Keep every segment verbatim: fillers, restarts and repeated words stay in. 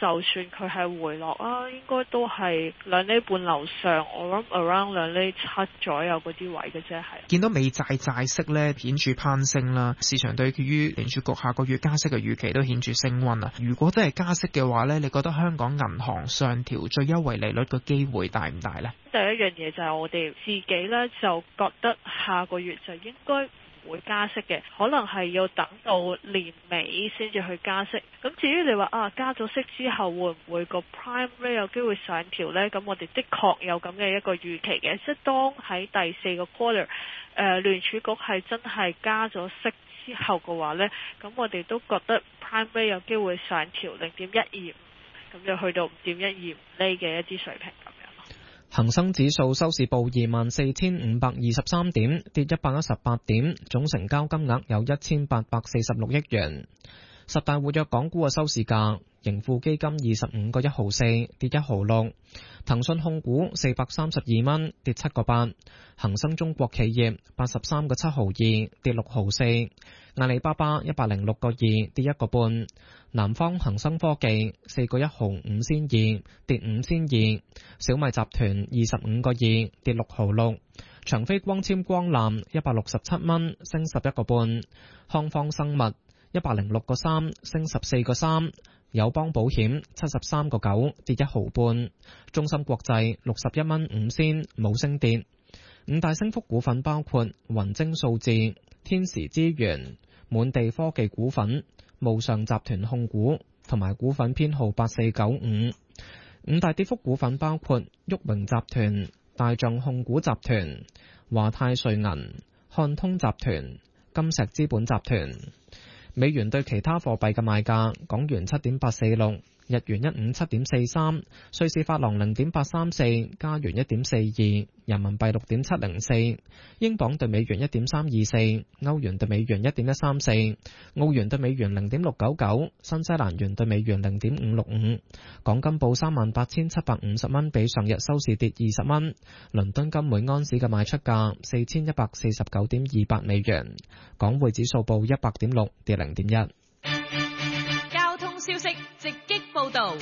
就算佢係回落啊，應該都係兩厘半樓上，我諗 around 兩厘七左右嗰啲位嘅啫。係見到美債債息咧顯著攀升啦，市場對於聯儲局下個月加息嘅預期都顯著升溫啊。如果都係加息嘅話咧，你覺得香港銀行上調最優惠利率嘅機會大唔大呢？ 第一樣嘢就係我哋自己咧就覺得下個月就應該會加息嘅，可能係要等到年尾先至去加息。咁至於你話啊加咗息之後會唔會個 prime rate 有機會上調呢？咁我哋的確有咁嘅一個預期嘅，即係當喺第四個 quarter，誒、呃、聯儲局係真係加咗息之後嘅話呢，咁我哋都覺得 prime rate 有機會上調零點一二五，咁就去到五點一二五厘嘅一啲水平。 恒生指數收市報二萬四千五百二十三點，跌一百一十八點，總成交金額有一千八百四十六億元。十大活躍港股嘅收市價，盈富基金二十五個一毫四，跌一毫六；騰訊控股四百三十二蚊，跌七個八；恒生中國企業八十三個七毫二，跌六毫四；阿里巴巴一百零六個二，跌一個半；南方恒生科技四個一毫五仙二，跌五仙二；小米集團二十五個二，跌六毫六；長飛光纖光纜一百六十七蚊，升十一個半；康方生物一百零六個三，升十四個三；友邦保險七十三個九，跌一毫半；中芯國際六十一蚊五仙，冇升跌。五大升幅股份包括雲精數字、天時資源、滿地科技股份、慕尚集團控股同埋股份編號八四九五。五大跌幅股份包括旭榮集團、大象控股集團、華泰瑞銀、漢通集團、金石資本集團。美元對其他貨幣嘅賣價：港元七點八四六，日元一五七點四三，瑞士法郎零點八三四，加元一點四二，人民幣六點七零四，英鎊對美元一點三二四，歐元對美元一點一三四，澳元對美元零點六九九，新西蘭元對美元零點五六五。港金報三萬八千七百五十蚊，比上日收市跌二十蚊。倫敦金每安士嘅賣出價四千一百四十九點二八美元。港匯指數報一百點六，跌零點一。 交通消息直擊報道。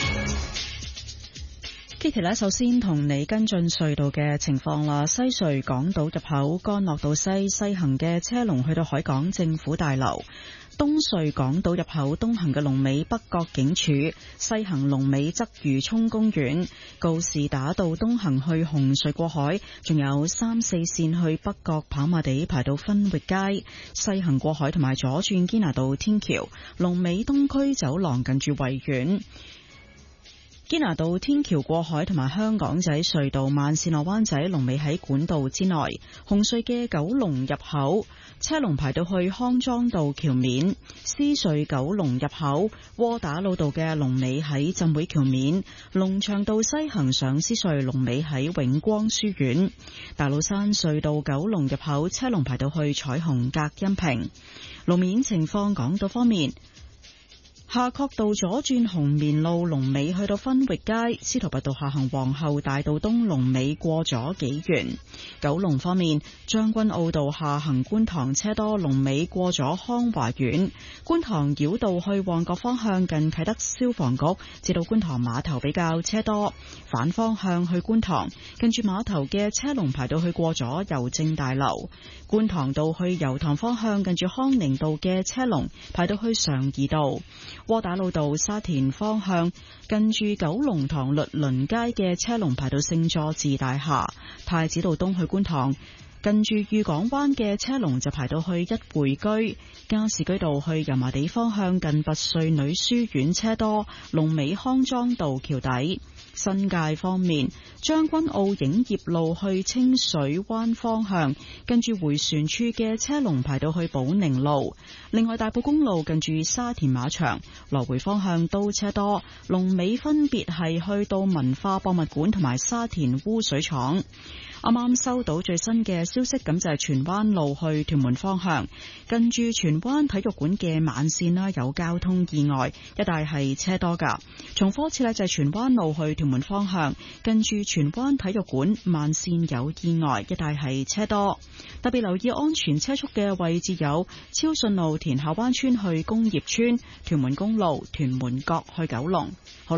Kitty 呢，首先同你跟進隧道嘅情況啦。西隧港島入口干諾道西西行嘅車龍去到海港政府大樓。東隧港島入口東行嘅龍尾北角警署，西行龍尾鰂魚涌公園。告士打道東行去紅隧過海，仲有三四線去北角跑馬地排到分域街。西行過海同埋左轉堅拿道天橋，龍尾東區走廊近住維園。堅拿道天橋過海同埋香港仔隧道慢線落灣仔龍尾喺管道之內。紅隧嘅九龍入口車龍排到去康莊道橋面。獅隧九龍入口窩打老道嘅龍尾喺浸會橋面。龍翔道西行上獅隧龍尾喺永光書院。大老山隧道九龍入口車龍排到去彩虹隔音屏。路面情況港島方面，夏慤道左轉紅棉路龍尾去到分域街，司徒拔道下行皇后大道東龍尾過咗幾遠。九龍方面，將軍澳道下行觀塘車多龍尾過咗康華苑。觀塘繞道去旺角方向近啟德消防局至到觀塘碼頭比較車多，反方向去觀塘近住碼頭嘅車龍排到去過咗郵政大樓。觀塘道去油塘方向近住康寧道嘅車龍排到去常怡道。窩打老道沙田方向近住九龍塘律倫街嘅車龍排到聖佐治大廈。太子道東去觀塘近住裕港灣嘅車龍就排到去一匯居。加士居道去油麻地方向近拔萃女書院車多，龍尾康莊道橋底。新界方面，將軍澳影業路去清水灣方向近住回旋處嘅車龍排到去寶寧路。另外，大埔公路近住沙田馬場來回方向都車多，龍尾分別係去到文化博物館同埋沙田污水廠。啱啱收到最新嘅消息，咁就係荃灣路去屯門方向近住荃灣體育館嘅慢線啦，有交通意外，一帶係車多噶。重複一次呢，就係荃灣路去屯門方向近住荃灣體育館慢線有意外，一帶係車多。特別留意安全車速嘅位置有超順路田下灣村去工業村、屯門公路屯門角去九龍。好。